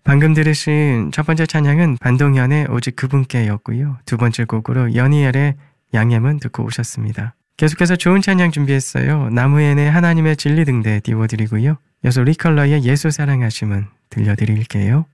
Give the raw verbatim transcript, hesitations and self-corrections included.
방금 들으신 첫 번째 찬양은 반동현의 오직 그분께였고요. 두 번째 곡으로 연희엘의 양념은 듣고 오셨습니다. 계속해서 좋은 찬양 준비했어요. 나무엔의 하나님의 진리 등대 띄워드리고요. 여기서 리컬러의 예수 사랑하심은 들려드릴게요.